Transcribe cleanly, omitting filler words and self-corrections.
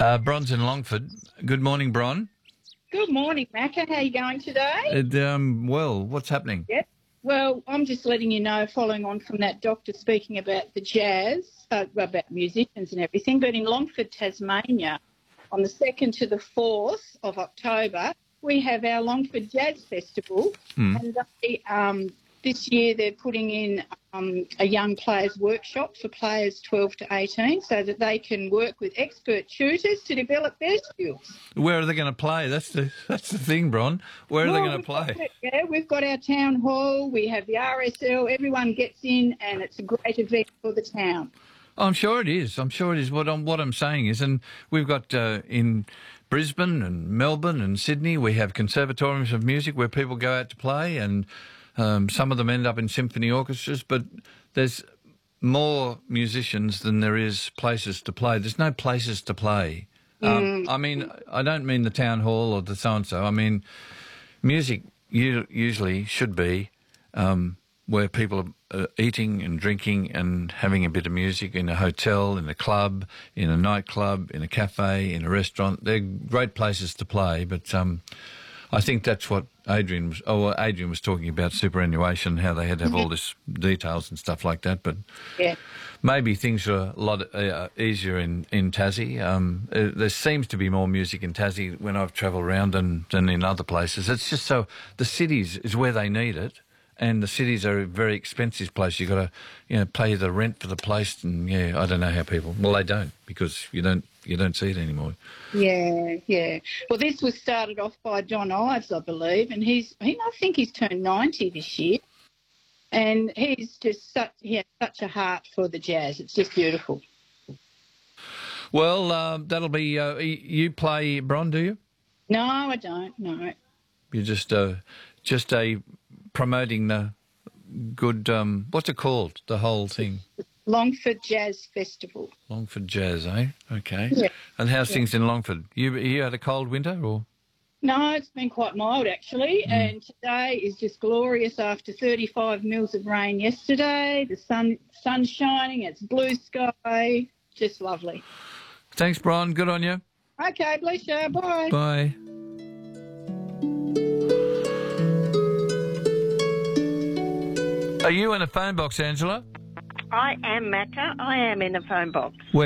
Bron's in Longford. Good morning, Bron. Good morning, Macca. How are you going today? Well, what's happening? Yep. Well, I'm just letting you know, following on from that doctor speaking about the jazz, about musicians and everything, but in Longford, Tasmania, on the 2nd to the 4th of October, we have our Longford Jazz Festival, and this year they're putting in a young players workshop for players 12 to 18 so that they can work with expert tutors to develop their skills. Where are they going to play? That's the thing, Bron. Where are they going to play? We've got our town hall, we have the RSL, everyone gets in and it's a great event for the town. I'm sure it is. What I'm saying is, and we've got in Brisbane and Melbourne and Sydney, we have conservatoriums of music where people go out to play, and some of them end up in symphony orchestras, but there's more musicians than there is places to play. There's no places to play. I mean, I don't mean the town hall or the so-and-so. I mean, music usually should be where people are eating and drinking and having a bit of music in a hotel, in a club, in a nightclub, in a cafe, in a restaurant. They're great places to play, but I think that's what Adrian was talking about, superannuation, how they had to have all this details and stuff like that. But yeah, maybe things are a lot easier in Tassie. There seems to be more music in Tassie when I've travelled around than in other places. It's just so the cities is where they need it. And the cities are a very expensive place. You've got to, pay the rent for the place, and I don't know how people. Well, they don't, because you don't see it anymore. Yeah. Well, this was started off by John Ives, I believe, and I think he's turned 90 this year, and he's just such a heart for the jazz. It's just beautiful. Well, that'll be you play, Bron, do you? No, I don't. No. You're just promoting the good, what's it called, the whole thing? Longford Jazz Festival. Longford Jazz, eh? Okay. Yeah. And how's things in Longford? You had a cold winter, or? No, it's been quite mild, actually, and today is just glorious after 35 mils of rain yesterday. The sun's shining, it's blue sky, just lovely. Thanks, Bron. Good on you. Okay, bless you. Bye. Bye. Are you in a phone box, Angela? I am, Macca. I am in a phone box. Where?